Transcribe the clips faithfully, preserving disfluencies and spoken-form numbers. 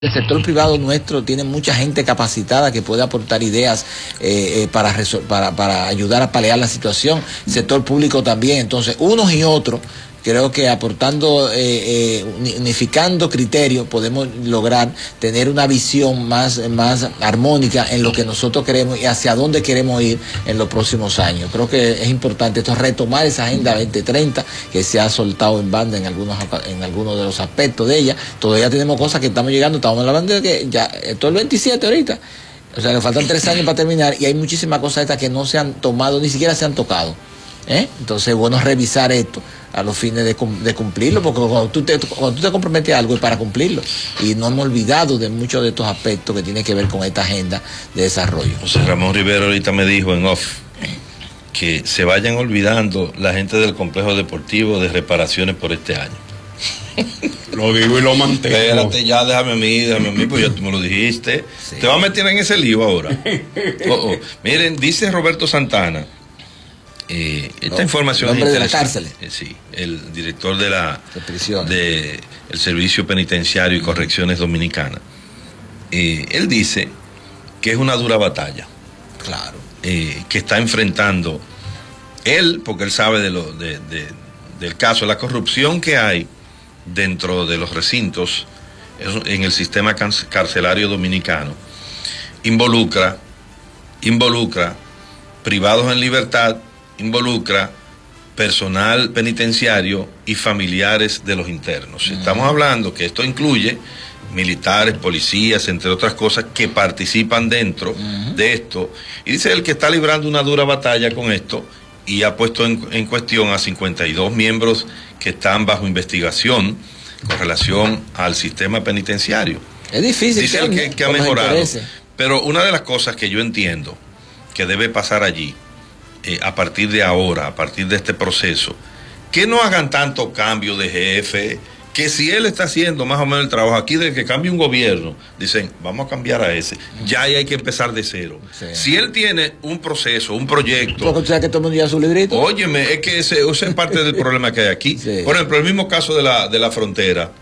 El sector privado nuestro tiene mucha gente capacitada que puede aportar ideas eh, eh, para, para, para ayudar a paliar la situación. El sector público también. Entonces, unos y otros, creo que aportando, eh, eh, unificando criterios, podemos lograr tener una visión más, más armónica en lo que nosotros queremos y hacia dónde queremos ir en los próximos años. Creo que es importante esto, retomar esa Agenda veinte treinta que se ha soltado en banda en algunos, en algunos de los aspectos de ella. Todavía tenemos cosas que estamos llegando, estamos hablando de que ya, esto es el veintisiete ahorita. O sea, le faltan tres años para terminar y hay muchísimas cosas estas que no se han tomado, ni siquiera se han tocado. ¿Eh? Entonces es bueno revisar esto a los fines de, de cumplirlo, porque cuando tú, te, cuando tú te comprometes a algo es para cumplirlo, y no hemos olvidado de muchos de estos aspectos que tienen que ver con esta agenda de desarrollo. José Ramón Rivero ahorita me dijo en off que se vayan olvidando la gente del complejo deportivo de reparaciones por este año. Lo digo y lo mantengo. Espérate ya, déjame a mí, déjame a mí, pues ya tú me lo dijiste. Sí. Te vas a meter en ese lío ahora. Oh, oh. Miren, dice Roberto Santana, Eh, esta no, información el hombre de la cárcel, eh, sí, el director de la de el Servicio Penitenciario y Correcciones Dominicana, eh, él dice que es una dura batalla, claro, eh, que está enfrentando él, porque él sabe de lo de, de, del caso, la corrupción que hay dentro de los recintos en el sistema carcelario dominicano, involucra involucra privados en libertad, involucra personal penitenciario y familiares de los internos. Uh-huh. Estamos hablando que esto incluye militares, policías, entre otras cosas, que participan dentro uh-huh. de esto. Y dice él que está librando una dura batalla con esto y ha puesto en, en cuestión a cincuenta y dos miembros que están bajo investigación con relación al sistema penitenciario. Es difícil. Dice él que, que ha mejorado. Pero una de las cosas que yo entiendo que debe pasar allí, Eh, a partir de ahora, a partir de este proceso, que no hagan tanto cambio de jefe, que si él está haciendo más o menos el trabajo aquí, de que cambie un gobierno, dicen, vamos a cambiar a ese, ya ahí hay que empezar de cero. Sí. Si él tiene un proceso, un proyecto... ¿Porque sabes que todo el mundo lleva su librito? Óyeme, es que ese, ese es parte del problema que hay aquí. Sí. Por ejemplo, el mismo caso de la, de la frontera.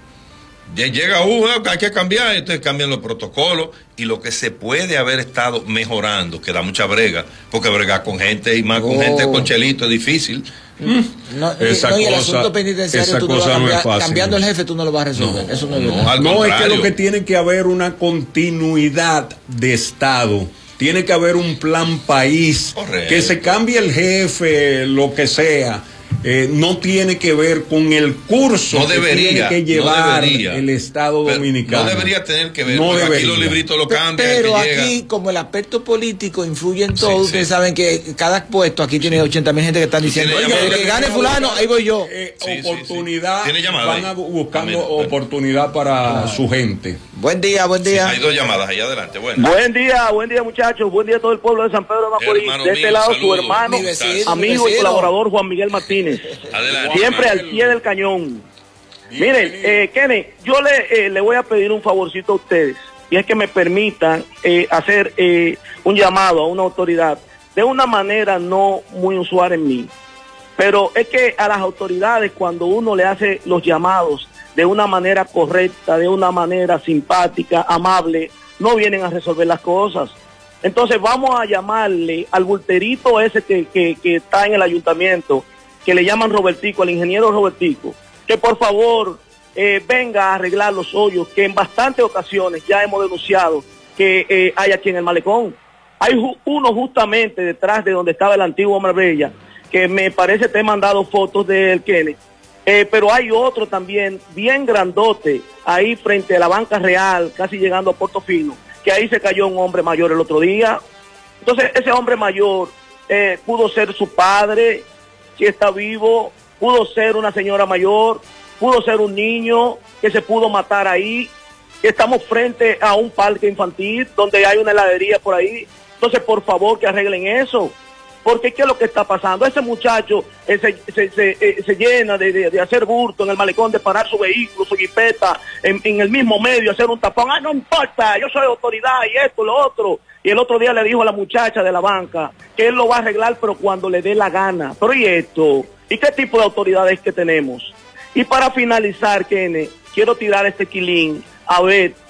Llega uno, hay que cambiar, entonces cambian los protocolos y lo que se puede haber estado mejorando, que da mucha brega, porque bregar con gente y más oh. con gente con chelito es difícil. Mm. No, esa no, cosa, y el asunto penitenciario, tú no lo vas a cambiar, no es fácil, cambiando el jefe tú no lo vas a resolver. No, eso no, no, es verdad. No, es que lo que tiene que haber una continuidad de Estado. Tiene que haber un plan país. Correcto. Que se cambie el jefe, lo que sea. Eh, no tiene que ver con el curso no debería, que tiene que llevar no debería, el Estado dominicano. No debería tener que ver, no porque debería. Aquí los libritos lo cambian. Pero que aquí, llega. como el aspecto político influye en todo, sí, ustedes sí. saben que cada puesto aquí tiene ochenta mil gente que están diciendo, oye, que, que gane fulano, ahí voy yo. Eh, sí, oportunidad, sí, sí. van a, buscando También, oportunidad para ah. su gente. Buen día, buen día. Sí, hay dos llamadas ahí adelante. Bueno. Buen día, buen día muchachos, buen día a todo el pueblo de San Pedro de Macorís. Hermano de este mío, lado saludo. Su hermano, vecino, amigo y colaborador Juan Miguel Martínez. Adelante. Siempre al pie del cañón. Miren, eh, Kenny, yo le, eh, le voy a pedir un favorcito a ustedes, y es que me permitan eh, hacer eh, un llamado a una autoridad de una manera no muy usual en mí, pero es que a las autoridades, cuando uno le hace los llamados de una manera correcta, de una manera simpática, amable, no vienen a resolver las cosas. Entonces vamos a llamarle al bulterito ese que, que, que está en el ayuntamiento, que le llaman Robertico, al ingeniero Robertico, que por favor eh, venga a arreglar los hoyos que en bastantes ocasiones ya hemos denunciado que eh, hay aquí en el malecón. Hay ju uno justamente detrás de donde estaba el antiguo Marbella, que me parece te he mandado fotos de él, Kenny, eh, pero hay otro también bien grandote ahí frente a la Banca Real, casi llegando a Portofino, que ahí se cayó un hombre mayor el otro día. Entonces ese hombre mayor eh, pudo ser su padre, si está vivo, pudo ser una señora mayor, pudo ser un niño que se pudo matar ahí. Estamos frente a un parque infantil donde hay una heladería por ahí. Entonces, por favor, que arreglen eso. Porque ¿qué es lo que está pasando? Ese muchacho eh, se, se, se, eh, se llena de, de, de hacer burto en el malecón, de parar su vehículo, su jipeta, en, en el mismo medio, hacer un tapón. ¡Ah, no importa! Yo soy autoridad y esto, lo otro. Y el otro día le dijo a la muchacha de la banca que él lo va a arreglar, pero cuando le dé la gana. Pero ¿y esto? ¿Y qué tipo de autoridades que tenemos? Y para finalizar, Kene, quiero tirar este quilín a ver